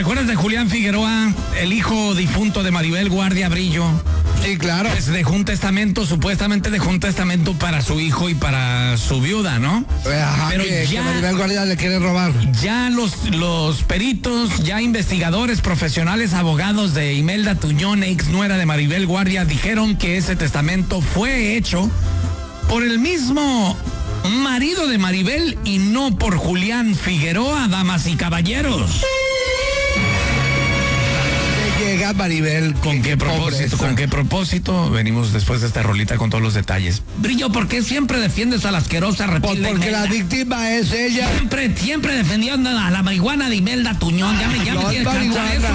acuerdas de Julián Figueroa, el hijo difunto de Maribel Guardia Brillo? Sí, claro. Pues dejó un testamento, supuestamente dejó un testamento para su hijo y para su viuda, ¿no? Ajá, pero que ya Maribel Guardia le quiere robar. Ya los peritos, ya investigadores profesionales, abogados de Imelda Tuñón, ex nuera de Maribel Guardia, dijeron que ese testamento fue hecho por el mismo marido de Maribel y no por Julián Figueroa, damas y caballeros. Llega Maribel. ¿Con qué propósito? ¿Con qué propósito? Venimos después de esta rolita con todos los detalles. Brillo, ¿por qué siempre defiendes a la asquerosa reptil? Porque la víctima es ella. Siempre defendiendo a la marihuana de Imelda Tuñón. Ya me tienes cansado de eso.